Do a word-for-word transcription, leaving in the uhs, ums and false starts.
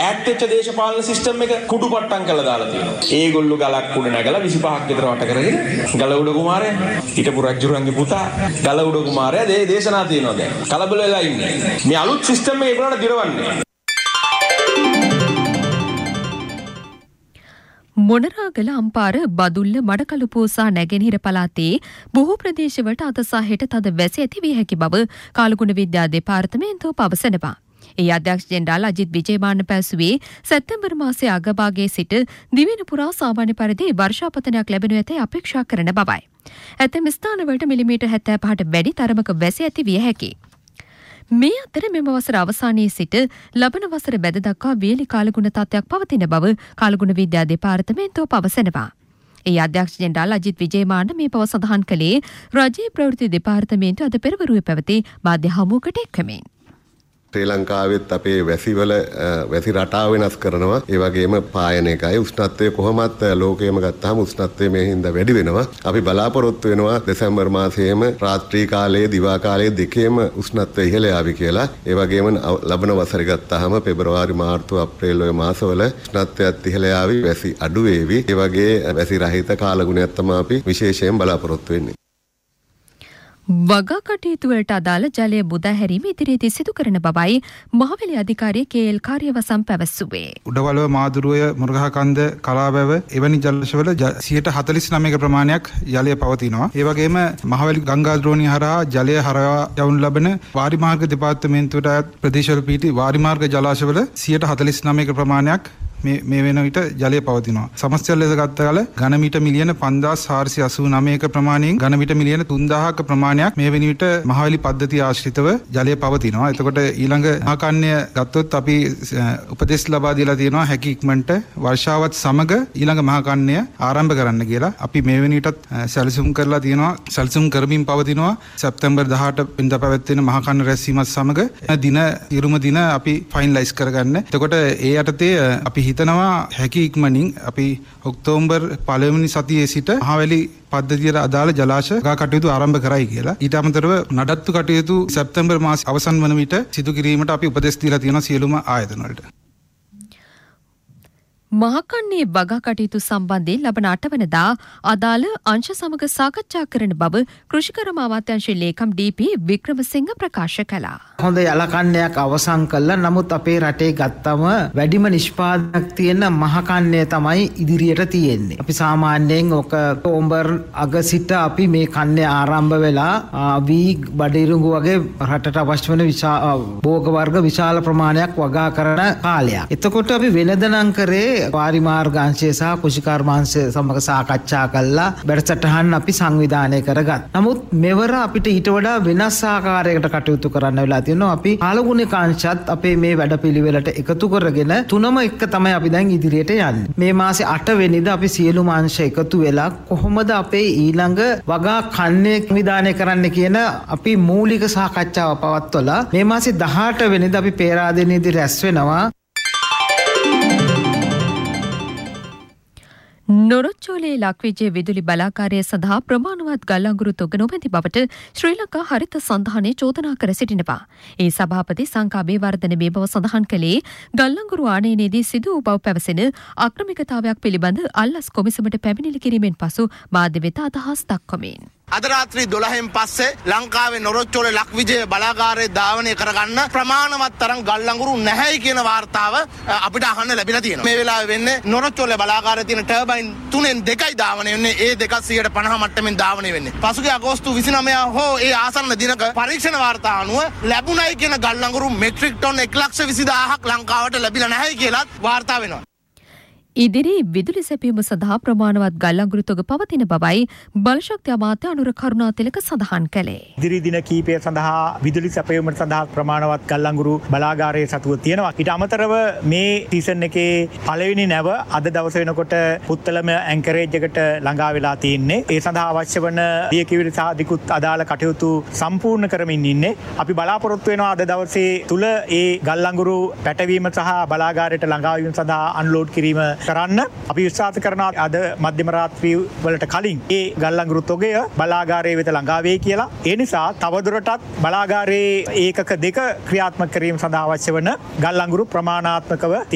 ඈත් වෙච්ච දේශපාලන සිස්ටම් එක කුඩු පට්ටම් කරලා දාලා තියෙනවා. ඒගොල්ලෝ ගලක් උඩ නැගලා විසිපහක් විතර වට කරගෙන ගල උඩ කුමාරයා හිටපු රජුරන්ගේ පුතා ගල උඩ කුමාරයා දේ දේශනා තියෙනවා දැන්. කලබල වෙලා ඉන්නේ. මේ අලුත් සිස්ටම් එක ඒගොල්ලන්ට දිරවන්නේ. මොනරාගල අම්පාර බදුල්ල මඩකලුපෝසා නැගෙනහිර පළාතේ බොහෝ ප්‍රදේශවලට අද සහ හෙට තද වැසි ඇති විය හැකි බව කාලගුණ විද්‍යා දෙපාර්තමේන්තුව පවසනවා. ඒ අධ්‍යක්ෂ ජෙනරාල් අජිත් විජේමාන්න පැවසුවේ සැප්තැම්බර් මාසයේ අගභාගයේ සිට දිවෙන පුරා සාමාන්‍ය පරිදි වර්ෂාපතනයක් ලැබෙනු ඇතැයි අපේක්ෂා කරන බවයි. ඇතැම් ස්ථානවලට මිලිමීටර් හැත්තෑ පහට වැඩි තරමක වැසි ඇති විය හැකියි. මේ අතර මෙම වසර අවසානයේ සිට ලබන වසර බැද දක්වා වියලි කාලගුණ තත්ත්වයක් පවතින බව කාලගුණ විද්‍යා දෙපාර්තමේන්තුව පවසනවා. ඒ අධ්‍යක්ෂ ජෙනරාල් අජිත් විජේමාන්න මේ බව සඳහන් කළේ රජයේ ප්‍රවෘත්ති දෙපාර්තමේන්තුව අද පෙරවරුවේ පැවති මාධ්‍ය හමුවකට එක්වමින්. ශ්‍රී ලංකාවෙත් අපේ වැසිවල වැසි රටාව වෙනස් කරනවා. ඒ වගේම පායන එකයි උෂ්ණත්වය කොහොමත් ලෝකයේම ගත්තාම උෂ්ණත්වය මේ හින්දා වැඩි වෙනවා. අපි බලාපොරොත්තු වෙනවා දෙසැම්බර් මාසයේම රාත්‍රී කාලයේ දිවා කාලයේ දෙකේම උෂ්ණත්වය ඉහළ යාවි කියලා. ඒ වගේම ලබන වසරේ ගත්තාම පෙබරවාරි මාර්තු අප්‍රේල් ඔය මාසවල උෂ්ණත්වයත් ඉහළ යාවි, වැසි අඩු වේවි. ඒ වගේ වැසි රහිත කාලගුණයක් තමයි අපි විශේෂයෙන් බලාපොරොත්තු වෙන්නේ. වගා කටයුතු වලට අදාළ ජලය මුදා හැරීම ඉදිරියේදී සිදු කරන බවයි මහවැලි අධිකාරිය කේ.එල් කාර්යවසම් පැවසුවේ. උඩවලව මාදුරුවය මුර්ගහකන්ද කලාබැව එවැනි ජලාශවල සියයට හතළිස් නවයක ප්‍රමාණයක් ජලය පවතිනවා. ඒ වගේම මහවැලි ගංගා ද්‍රෝණිය හරහා ජලය හරහා යවනු ලබන වාරිමාර්ග දෙපාර්තමේන්තුවට අයත් ප්‍රදේශවල පිහිටි වාරිමාර්ග ජලාශවල සියයට හතළිස් නවයක ප්‍රමාණයක් මේ මේ වෙන විට ජලය පවතිනවා. සමස්ත ලෙස ගත්ත කල ඝන මීටර් මිලියන පන්දාස් හාරසිය අසූ නවයක ප්‍රමාණයෙන් ඝන මීටර් මිලියන තුන්දාහක ප්‍රමාණයක් මේ වෙන විට මහවැලි පද්ධතිය ආශ්‍රිතව ජලය පවතිනවා. එතකොට ඊළඟ මහකන්‍ය ගත්තොත් අපි උපදෙස් ලබා දීලා තියෙනවා හැකි ඉක්මනට වර්ෂාවත් සමග ඊළඟ මහකන්‍ය ආරම්භ කරන්න කියලා. අපි මේ වෙන විටත් සැලසුම් කරලා තියෙනවා. සැලසුම් කරමින් පවතිනවා. සැප්තැම්බර් දහඅට වෙනිදා පැවැත්වෙන මහකන්‍ය රැස්වීමත් සමග දින ඉරුම දින අපි ෆයිනලයිස් කරගන්න. එතකොට ඒ යටතේ අපි හිතනවා හැකි ඉක්මනින් අපි ඔක්තෝබර් පළවෙනි සතියේ සිට මහවැලි පද්ධතියට අදාළ ජලාශ ගා කටයුතු ආරම්භ කරයි කියලා. ඊට අමතරව නඩත්තු කටයුතු සැප්තැම්බර් මාස අවසන් වන විට සිදු කිරීමට අපි උපදෙස් දීලා තියෙනවා සියලුම ආයතන වලට. මහකන්නේ වගා කටයුතු සම්බන්ධයෙන් ලබන අටවනදා අදාළ අංශ සමග සාකච්ඡා කරන බව කෘෂිකර්ම අමාත්‍යාංශයේ ලේකම් ඩී.පී. වික්‍රමසිංහ ප්‍රකාශ කළා. හොඳ යලකන්නයක් අවසන් කළා. නමුත් අපේ රටේ ගත්තම වැඩිම නිෂ්පාදනයක් තියෙන මහකන්නේ තමයි ඉදිරියට තියෙන්නේ. අපි සාමාන්‍යයෙන් ඔක ඔක්තෝබර් අග සිට අපි මේ කන්නේ ආරම්භ වෙලා වී බඩිරුඟු වගේ රටට අවශ්‍ය වෙන භෝග වර්ග විශාල ප්‍රමාණයක් වගා කරන කාලයක්. එතකොට අපි වෙනදනම් කරේ වාරිමාර්ග අංශය සහ කෘෂිකර්මාංශය සමග සාකච්ඡා කළා වැඩසටහන් අපි සංවිධානය කරගත්. නමුත් මෙවර අපිට ඊට වඩා වෙනස් ආකාරයකට කටයුතු කරන්න වෙලා තියෙනවා. අපි කාලගුණික අංශත් අපේ මේ වැඩපිළිවෙලට එකතු කරගෙන තුනම එක තමයි අපි දැන් ඉදිරියට යන්නේ. මේ මාසේ අට වෙනිදා අපි සියලුම අංශ එකතු වෙලා කොහොමද අපේ ඊළඟ වගා කන්නේ සංවිධානය කරන්න කියන අපි මූලික සාකච්ඡාව පවත්වලා මේ මාසේ දහඅට වෙනිදා අපි පේරාදෙණියේදී රැස් වෙනවා. නොරොච්චෝලේ ලක්විජය විදුලි බලාකාරය සඳහා ප්‍රමාණවත් ගල් අඟුරු තොග නොමැති බවට ශ්‍රී ලංකා හරිත සන්ධානය චෝදනා කර සිටිනවා. ඒ සභාපති සංකා බේවර්ධන මේ බව සඳහන් කළේ ගල් අඟුරු ආනයනයේදී සිදු වූ බව පැවසෙන අක්‍රමිකතාවයක් පිළිබඳ අල්ලස් කොමිසමට පැමිණිලි කිරීමෙන් පසු මාධ්‍ය වෙත අදහස් දක්වමින්. අද රාත්‍රී දොළහෙන් පස්සේ ලංකාවේ නොරොච්චෝලේ ලක්විජය බලාගාරය ධාවනය කරගන්න ප්‍රමාණවත් තරම් ගල් අඟුරු නැහැයි කියන වාර්තාව අපිට අහන්න ලැබිලා තියෙනවා. මේ වෙලාවේ වෙන්නේ නොරොච්චෝලේ බලාගාරයේ තියෙන ටර්බයින් තුනෙන් දෙකයි ධාවනය වෙන්නේ. ඒ දෙකත් සියයට පනහ මට්ටමින් ධාවනය වෙන්නේ. පසුගිය අගෝස්තු විසිනවය හෝ ඒ ආසන්න දිනක පරීක්ෂණ වාර්තා අනුව ලැබුණයි කියන ගල් අඟුරු මෙට්‍රික් ටොන් එක ලක්ෂ විසිදාහක් ලංකාවට ලැබිලා නැහැයි කියලාත් වාර්තා වෙනවා. ඉදිරි විදුලි සැපීම සඳහා ප්‍රමාණවත් ගල් අඟුරු තොග පවතින බවයි බලශක්ති අමාත්‍ය අනුර කරුණාතිලක සඳහන් කළේ. ඉදිරි දින කීපය සඳහා විදුලි සැපයීමට සඳහා ප්‍රමාණවත් ගල් අඟුරු බලාගාරයේ සතුව තියෙනවා. ඊට අමතරව මේ සීසන් එකේ පළවෙනි නැව අද දවස වෙනකොට පුත්තලම ඇන්කරේජ් එකට ළඟා වෙලා තියෙන්නේ. ඒ සඳහා අවශ්‍ය වන දියකිවිලි සහ දිකුත් අදාළ කටයුතු සම්පූර්ණ කරමින් ඉන්නේ. අපි බලාපොරොත්තු වෙනවා අද දවසේ තුල ඒ ගල් අඟුරු පැටවීම සහ බලාගාරයට ළඟා වීම සඳහා අන්ලෝඩ් කිරීම කරන්න අපි විශ්වාස කරනවා අද මධ්‍යම රාත්‍රී වලට කලින් ඒ ගල් අඟුරු තොගය බලාගාරයේ වෙත ළඟා වෙයි කියලා. ඒ නිසා තවදුරටත් බලාගාරයේ ඒකක දෙක ක්‍රියාත්මක කිරීම සඳහා අවශ්‍ය වන ගල් අඟුරු ප්‍රමාණාත්මකව